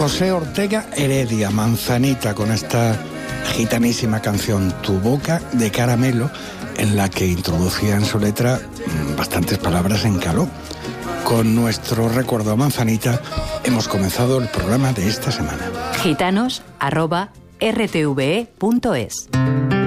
José Ortega Heredia, Manzanita, con esta gitanísima canción Tu boca de caramelo, en la que introducía en su letra bastantes palabras en caló. Con nuestro recuerdo a Manzanita hemos comenzado el programa de esta semana. gitanos@rtve.es